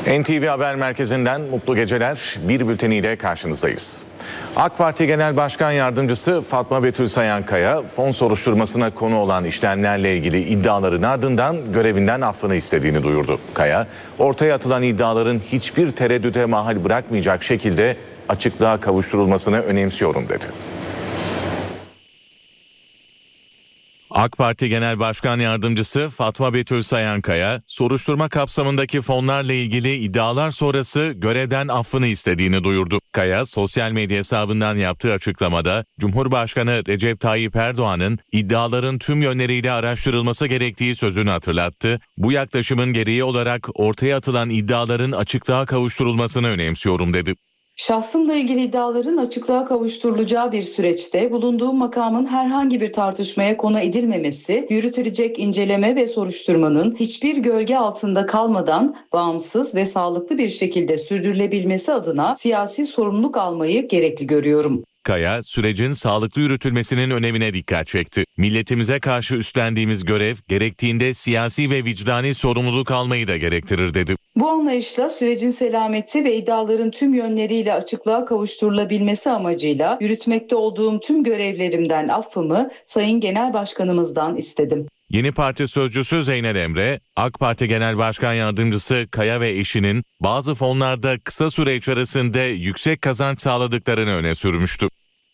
NTV Haber Merkezi'nden mutlu geceler. Bir bülteniyle karşınızdayız. AK Parti Genel Başkan Yardımcısı Fatma Betül Sayankaya, fon soruşturmasına konu olan işlemlerle ilgili iddiaların ardından görevinden affını istediğini duyurdu. Kaya, ortaya atılan iddiaların hiçbir tereddüte mahal bırakmayacak şekilde açıklığa kavuşturulmasını önemsiyorum dedi. AK Parti Genel Başkan Yardımcısı Fatma Betül Sayankaya, soruşturma kapsamındaki fonlarla ilgili iddialar sonrası görevden affını istediğini duyurdu. Kaya, sosyal medya hesabından yaptığı açıklamada, Cumhurbaşkanı Recep Tayyip Erdoğan'ın iddiaların tüm yönleriyle araştırılması gerektiği sözünü hatırlattı. Bu yaklaşımın gereği olarak ortaya atılan iddiaların açıklığa kavuşturulmasını önemsiyorum dedi. Şahsımla ilgili iddiaların açıklığa kavuşturulacağı bir süreçte bulunduğum makamın herhangi bir tartışmaya konu edilmemesi, yürütülecek inceleme ve soruşturmanın hiçbir gölge altında kalmadan bağımsız ve sağlıklı bir şekilde sürdürülebilmesi adına siyasi sorumluluk almayı gerekli görüyorum. Kaya, sürecin sağlıklı yürütülmesinin önemine dikkat çekti. Milletimize karşı üstlendiğimiz görev, gerektiğinde siyasi ve vicdani sorumluluk almayı da gerektirir dedi. Bu anlayışla sürecin selameti ve iddiaların tüm yönleriyle açıklığa kavuşturulabilmesi amacıyla yürütmekte olduğum tüm görevlerimden affımı Sayın Genel Başkanımızdan istedim. Yeni Parti sözcüsü Zeynep Emre, AK Parti Genel Başkan Yardımcısı Kaya ve eşinin bazı fonlarda kısa süre içerisinde yüksek kazanç sağladıklarını öne sürmüştü.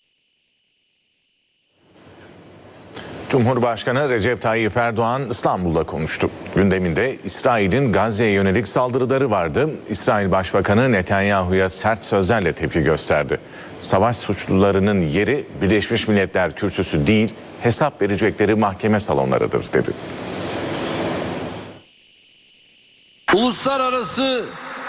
Cumhurbaşkanı Recep Tayyip Erdoğan İstanbul'da konuştu. Gündeminde İsrail'in Gazze'ye yönelik saldırıları vardı. İsrail Başbakanı Netanyahu'ya sert sözlerle tepki gösterdi. Savaş suçlularının yeri Birleşmiş Milletler Kürsüsü değil, hesap verecekleri mahkeme salonlarıdır dedi. Uluslararası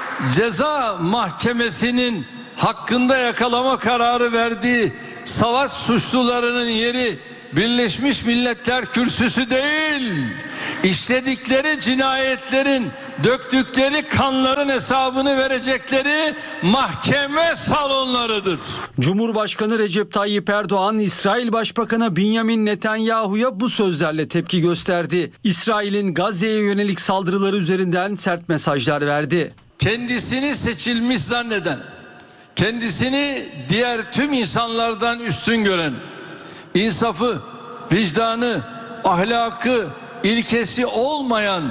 Ceza Mahkemesi'nin hakkında yakalama kararı verdiği savaş suçlularının yeri Birleşmiş Milletler Kürsüsü değil, işledikleri cinayetlerin, döktükleri kanların hesabını verecekleri mahkeme salonlarıdır. Cumhurbaşkanı Recep Tayyip Erdoğan, İsrail Başbakanı Benjamin Netanyahu'ya bu sözlerle tepki gösterdi. İsrail'in Gazze'ye yönelik saldırıları üzerinden sert mesajlar verdi. Kendisini seçilmiş zanneden, kendisini diğer tüm insanlardan üstün gören, İnsafı, vicdanı, ahlakı, ilkesi olmayan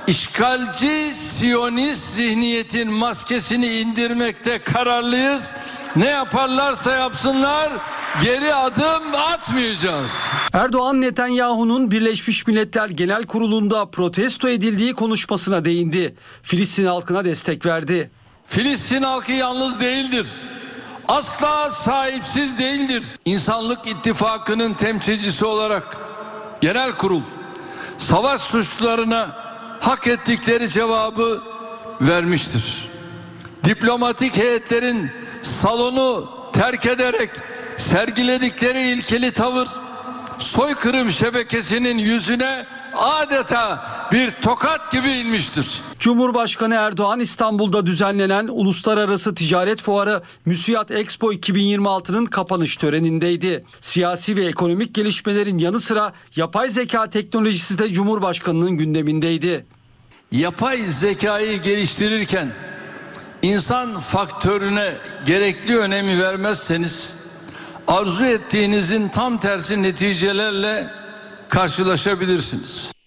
işgalci Siyonist zihniyetin maskesini indirmekte kararlıyız. Ne yaparlarsa yapsınlar geri adım atmayacağız. Erdoğan, Netanyahu'nun Birleşmiş Milletler Genel Kurulu'nda protesto edildiği konuşmasına değindi. Filistin halkına destek verdi. Filistin halkı yalnız değildir. Asla sahipsiz değildir. İnsanlık İttifakı'nın temsilcisi olarak genel kurul savaş suçlularına hak ettikleri cevabı vermiştir. Diplomatik heyetlerin salonu terk ederek sergiledikleri ilkeli tavır soykırım şebekesinin yüzüne adeta bir tokat gibi inmiştir. Cumhurbaşkanı Erdoğan, İstanbul'da düzenlenen Uluslararası Ticaret Fuarı MÜSİAD Expo 2026'nın kapanış törenindeydi. Siyasi ve ekonomik gelişmelerin yanı sıra yapay zeka teknolojisi de Cumhurbaşkanı'nın gündemindeydi. Yapay zekayı geliştirirken insan faktörüne gerekli önemi vermezseniz arzu ettiğinizin tam tersi neticelerle karşılaşabilirsiniz.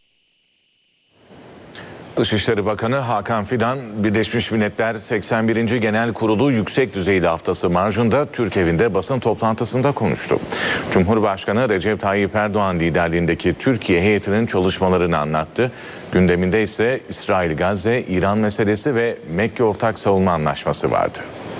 Dışişleri Bakanı Hakan Fidan, Birleşmiş Milletler 81. Genel Kurulu Yüksek Düzeyli Haftası marjında Türk Evi'nde basın toplantısında konuştu. Cumhurbaşkanı Recep Tayyip Erdoğan liderliğindeki Türkiye heyetinin çalışmalarını anlattı. Gündeminde ise İsrail-Gazze, İran meselesi ve Mekke Ortak Savunma Anlaşması vardı.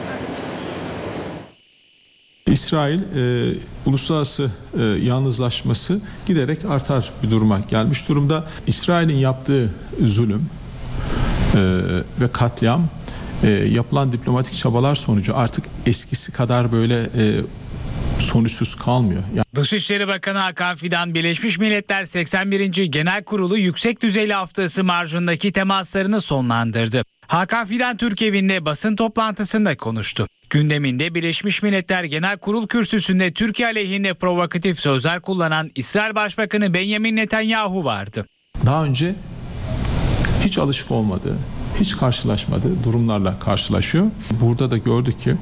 İsrail uluslararası yalnızlaşması giderek artar bir duruma gelmiş durumda. İsrail'in yaptığı zulüm ve katliam yapılan diplomatik çabalar sonucu artık eskisi kadar böyle sonuçsuz kalmıyor. Dışişleri Bakanı Hakan Fidan, Birleşmiş Milletler 81. Genel Kurulu Yüksek Düzeyli Haftası marjındaki temaslarını sonlandırdı. Hakan Fidan Türk Evi'nde basın toplantısında konuştu. Gündeminde Birleşmiş Milletler Genel Kurul kürsüsünde Türkiye aleyhinde provokatif sözler kullanan İsrail Başbakanı Benjamin Netanyahu vardı. Daha önce hiç alışık olmadığı, hiç karşılaşmadığı durumlarla karşılaşıyor. Burada da gördük ki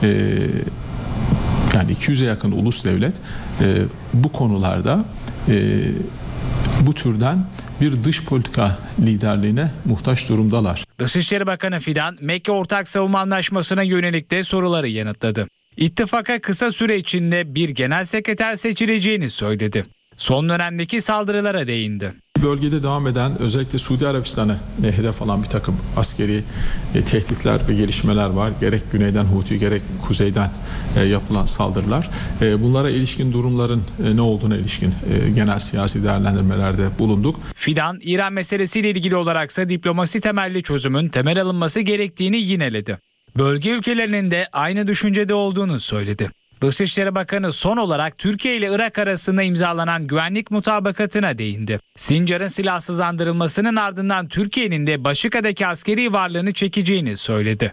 yani 200'e yakın ulus devlet bu konularda bu türden bir dış politika liderliğine muhtaç durumdalar. Dışişleri Bakanı Fidan, Mekke Ortak Savunma Anlaşması'na yönelik de soruları yanıtladı. İttifaka kısa süre içinde bir genel sekreter seçileceğini söyledi. Son dönemdeki saldırılara değindi. Bölgede devam eden özellikle Suudi Arabistan'ı hedef alan bir takım askeri tehditler ve gelişmeler var. Gerek güneyden Huti gerek kuzeyden yapılan saldırılar. Bunlara ilişkin durumların ne olduğuna ilişkin genel siyasi değerlendirmelerde bulunduk. Fidan, İran meselesiyle ilgili olaraksa diplomasi temelli çözümün temel alınması gerektiğini yineledi. Bölge ülkelerinin de aynı düşüncede olduğunu söyledi. Dışişleri Bakanı son olarak Türkiye ile Irak arasında imzalanan güvenlik mutabakatına değindi. Sincar'ın silahsızlandırılmasının ardından Türkiye'nin de Başika'daki askeri varlığını çekeceğini söyledi.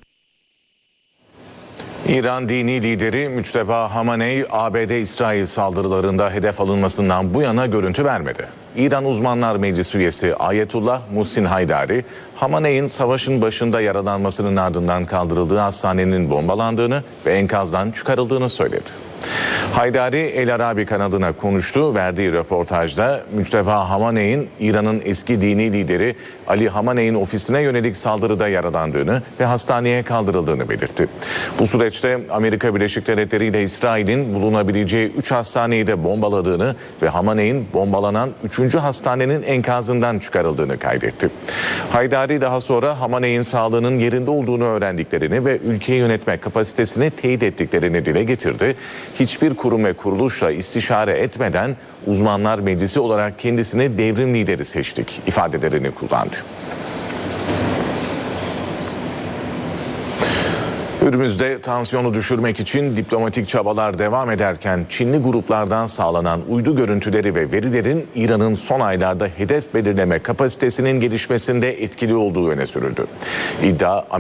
İran dini lideri Müçteba Hamaney, ABD-İsrail saldırılarında hedef alınmasından bu yana görüntü vermedi. İran Uzmanlar Meclisi üyesi Ayetullah Muhsin Haydari, Hamaney'in savaşın başında yaralanmasının ardından kaldırıldığı hastanenin bombalandığını ve enkazdan çıkarıldığını söyledi. Haydari El Arabi kanalına konuştu. Verdiği röportajda Müçteba Hamaney'in İran'ın eski dini lideri Ali Hamaney'in ofisine yönelik saldırıda yaralandığını ve hastaneye kaldırıldığını belirtti. Bu süreçte Amerika Birleşik Devletleri ile İsrail'in bulunabileceği 3 hastaneyi de bombaladığını ve Hamaney'in bombalanan 3. hastanenin enkazından çıkarıldığını kaydetti. Haydari daha sonra Hamaney'in sağlığının yerinde olduğunu öğrendiklerini ve ülkeyi yönetme kapasitesini teyit ettiklerini dile getirdi. Hiçbir kurum ve kuruluşla istişare etmeden Uzmanlar Meclisi olarak kendisini devrim lideri seçtik ifadelerini kullandı. Hürmüz'de tansiyonu düşürmek için diplomatik çabalar devam ederken Çinli gruplardan sağlanan uydu görüntüleri ve verilerin İran'ın son aylarda hedef belirleme kapasitesinin gelişmesinde etkili olduğu öne sürüldü. İddia